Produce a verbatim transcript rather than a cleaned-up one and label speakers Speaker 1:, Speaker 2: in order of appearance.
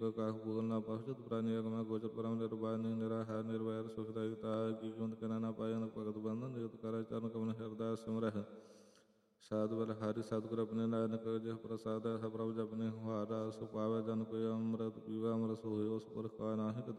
Speaker 1: ਕਾਹ ਬੋਲ ਨਾ ਪਹੁੰਚਤ ਪ੍ਰਾਨੀ ਅਗਮੈ ਗੋਚਰ ਪਰਮ ਨਿਰਵਾਣੀ ਨਿਰਾਹੈ ਨਿਰਵੈਰ ਸੁਖਦਾਇਤਾ ਕੀ ਕੁੰਦ ਕਨਾ ਨਾ ਪਾਇ ਅਨ ਭਗਤ ਬੰਧਨ ਜਗਤ ਕਰ ਚਰਨ ਕਮਲ ਹਿਰਦੈ ਸਿਮਰਹਿ ਸਾਧ ਬਲ ਹਰਿ ਸਤਿਗੁਰ ਆਪਣੇ ਨਾਨਕ ਜਿਹ ਪ੍ਰਸਾਦਿ ਹੈ ਪ੍ਰਭ ਜਪਨੇ ਹੁਹਾਰਾ ਸੋ ਪਾਵੈ ਜਨ ਕੋਈ ਅੰਮ੍ਰਿਤ ਪੀਵੈ ਅੰਮ੍ਰਿਤ ਸੋਇ ਉਸ ਪੁਰਖ ਕਾ ਨਾਹਿ ਕਦੇ